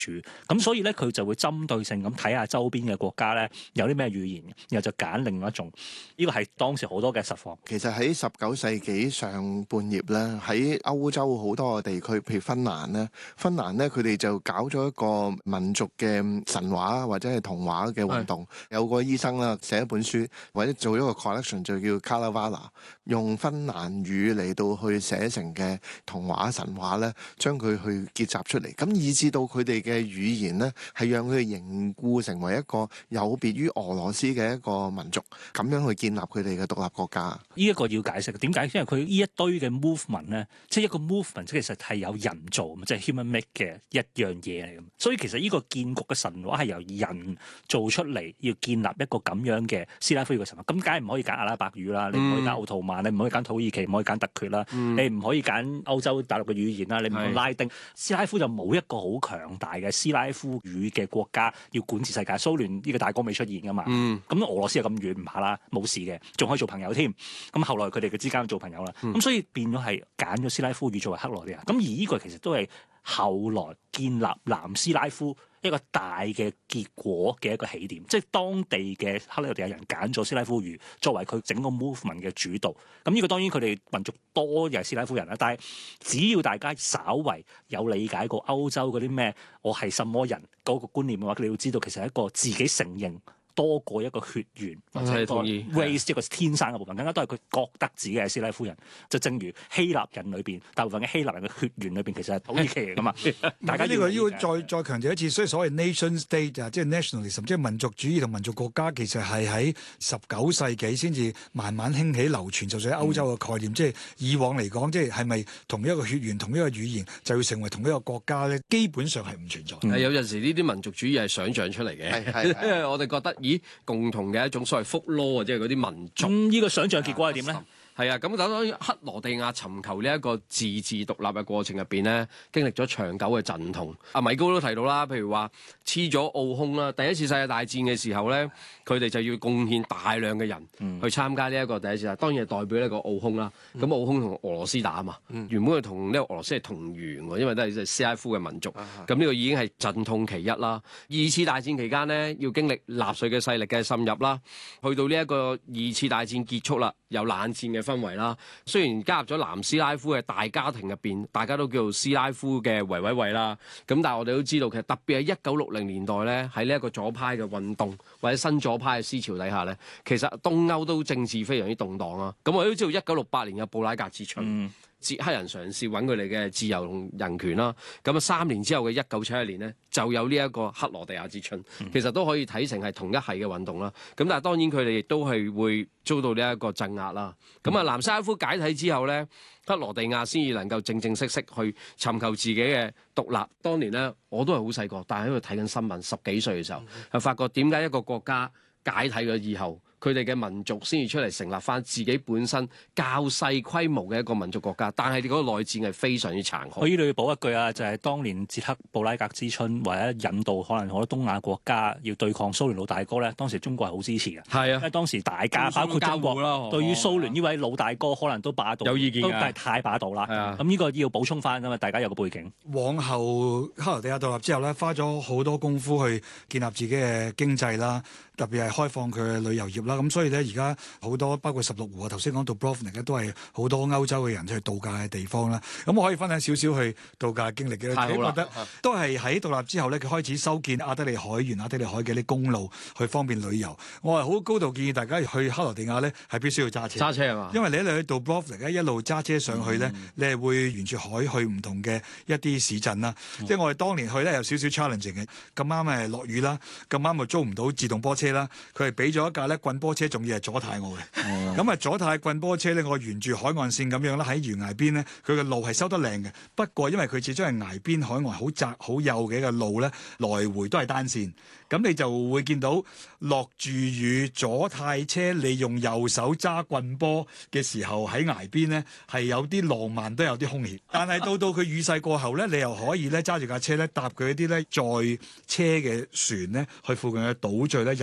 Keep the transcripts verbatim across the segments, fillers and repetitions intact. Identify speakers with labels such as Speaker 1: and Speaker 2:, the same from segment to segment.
Speaker 1: 主。咁所以咧，佢就會針對性咁睇下周邊嘅國家咧有啲咩語言，然後就揀另外一種。呢個係當時好多嘅實況。
Speaker 2: 其實喺十九世紀上半葉咧，喺歐洲好多個地區，譬如芬蘭咧，芬蘭咧佢哋就搞咗一個民族嘅神話或者係童話嘅運動。是有個醫生啦寫一本書，或者做一個 collection 就叫 Kalevala， 用芬蘭語嚟到去寫成嘅童話神話咧，將佢去結集出嚟。咁以至到佢哋嘅語言咧，係讓佢哋凝固成為一個有別於俄羅斯嘅一個民族，咁樣去建立佢哋嘅獨立國家。
Speaker 1: 呢一個要解釋點解？因為佢呢一堆嘅 movement 咧，即係一個 movement，即其實係有人做，即係 human make 嘅一樣嘢嚟嘅。所以其實呢個建國嘅神話係由人做出嚟，要建立一個咁樣嘅斯拉夫語嘅神話。咁梗係唔可以揀阿拉伯語啦，你唔可以揀奧圖曼，你唔可以揀土耳其，唔可以揀突厥啦，嗯、你唔可以揀歐洲大陸嘅語言啦，你唔可以拉丁。是斯拉夫就冇一個好強大嘅斯拉夫語嘅國家要管治世界。蘇聯呢個大哥未出現噶嘛？咁、嗯、俄羅斯又咁遠唔怕啦，冇事嘅，仲可以做朋友添。咁後來佢哋嘅之間做朋友啦。咁、嗯、所以變咗係揀咗斯拉夫語作為克羅地亞。咁而呢個其實都係後來建立南斯拉夫一個大嘅結果嘅一個起點，即係當地嘅克羅地亞人揀咗斯拉夫語作為佢整個 movement 嘅主導。咁呢個當然佢哋民族多又係斯拉夫人啦，但係只要大家稍為有理解過歐洲嗰啲咩我係什麼人嗰個觀念嘅話，你要知道其實係一個自己承認多過一個血緣或者一個 race 一個天生嘅部分，更加都係佢覺得自己係斯拉夫人。就正如希臘人裏邊，大部分嘅希臘人嘅血緣裏邊其實係土耳其嚟噶嘛。大家呢個要再再強調一次，所以所謂 nation state 啊，即係 nationalism，即係民族主義同民族國家，其實係喺十九世紀先至慢慢興起流傳，就算喺歐洲嘅概念。嗯、即係以往嚟講，即係係咪同一個血緣、同一個語言就要成為同一個國家咧？基本上係唔存在。
Speaker 3: 嗯、有陣時呢啲民族主義係想像出嚟嘅，因為我哋覺得。咦，共同嘅一種所謂福羅啊，即係嗰啲民族。咁呢、嗯這個想像結果係點咧？係啊，咁等於克羅地亞尋求呢一個自治獨立嘅過程入邊咧，經歷咗長久嘅陣痛。阿米高都提到啦，譬如話黐咗奧匈啦，第一次世界大戰嘅時候咧，佢哋就要貢獻大量嘅人去參加呢一個第一次。當然係代表呢個奧匈啦。咁奧匈同俄羅斯打啊嘛，嗯、原本佢同呢個俄羅斯係同源喎，因為都係斯拉夫嘅民族。咁呢、啊、個已經係陣痛其一啦。二次大戰期間呢，要經歷納粹嘅勢力嘅滲入啦，去到呢一個二次大戰結束啦，有冷戰嘅氛圍啦。雖然加入咗南斯拉夫嘅大家庭入邊，大家都叫做斯拉夫嘅維維維啦。咁但係我哋都知道，其實特別係一九六零年代咧，喺呢一個左派嘅運動或者新左派嘅思潮底下咧，其實東歐都政治非常之動盪啦。咁我哋都知道一九六八年有布拉格之春。嗯捷克人嘗試揾佢哋嘅自由同人權啦，咁啊三年之後嘅一九七一年呢，就有呢一個克羅地亞之春，其實都可以睇成係同一系嘅運動啦。咁但係當然佢哋亦都係會遭到呢一個鎮壓啦。咁啊南斯拉夫解體之後呢，克羅地亞先至能夠正正式式去尋求自己嘅獨立。當年呢，我都係好細個，但係喺度睇緊新聞，十幾歲嘅時候，係發覺點解一個國家解體咗以後，佢哋嘅民族先至出嚟成立翻自己本身較細規模嘅一個民族國家，但係嗰個內戰係非常之殘酷。我呢度要補一句啊，就係、是、當年捷克布拉格之春，或者引導可能好多東亞國家要對抗蘇聯老大哥咧，當時中國係好支持嘅。係啊，因為當時大家包括中國對於蘇聯呢位老大哥可能都霸道，有意見，都係太霸道啦。咁呢、啊、個要補充翻，因為大家有個背景。往後克羅地亞獨立之後咧，花咗好多功夫去建立自己嘅經濟啦，特別係開放佢嘅旅遊業啦。咁所以咧，而家好多包括十六湖啊，頭先講到 Dubrovnik 咧，都係好多歐洲嘅人去度假嘅地方啦。咁我可以分享少少去度假嘅經歷嘅，我覺得都係喺獨立之後咧，佢開始修建亞得里海沿亞得里海嘅啲公路，去方便旅遊。我係好高度建議大家去克羅地亞咧，係必須要揸車。揸車係嘛？因為你一路去到 Dubrovnik 咧，一路揸車上去咧，嗯、你係會沿住海去唔同嘅一啲市鎮啦。嗯、即係我哋當年去咧有少少 challenging 嘅，咁啱誒落雨啦，咁啱又租唔到自動波車啦，佢係俾咗一架咧棍波車，仲要係左軚我嘅。咁啊、嗯、左軚棍波車咧，我沿住海岸線咁樣啦，喺懸崖邊咧，佢嘅路係修得靚嘅。不過因為佢始終係崖邊海岸，好窄好幼嘅一個路咧，來回都係單線。咁你就會見到落住雨，左軚車利用右手揸棍波嘅時候喺崖邊咧，係有啲浪漫，都有啲兇險。但係到到佢雨勢過後咧，你又可以咧揸住架車咧，搭佢一啲咧載車嘅船咧，去附近嘅島嶼咧，又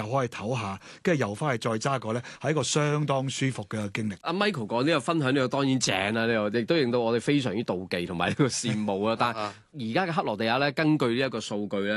Speaker 4: 可以唞下，跟住又翻去再揸過咧，係一個相當舒服嘅經歷。
Speaker 3: 阿 Michael 講呢個分享呢個當然正啦，呢個亦都令到我哋非常之妒忌同埋呢個羨慕啊！但係而家嘅克羅地亞咧，根據呢一個數據咧。